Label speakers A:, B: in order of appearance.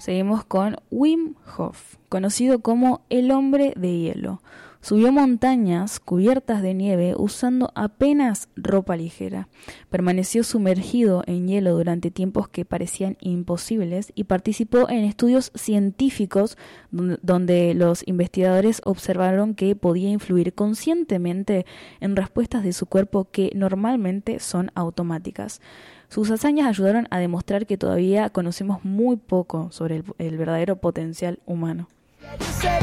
A: Seguimos con Wim Hof, conocido como el hombre de hielo. Subió montañas cubiertas de nieve usando apenas ropa ligera. Permaneció sumergido en hielo durante tiempos que parecían imposibles y participó en estudios científicos donde los investigadores observaron que podía influir conscientemente en respuestas de su cuerpo que normalmente son automáticas. Sus hazañas ayudaron a demostrar que todavía conocemos muy poco sobre el verdadero potencial humano.